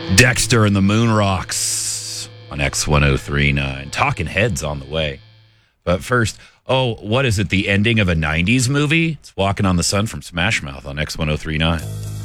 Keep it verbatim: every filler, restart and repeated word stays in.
Dexter and the Moon Rocks on X ten thirty-nine. Talking Heads on the way. But first, oh, what is it? The ending of a nineties movie? It's Walking on the Sun from Smash Mouth on X ten thirty-nine.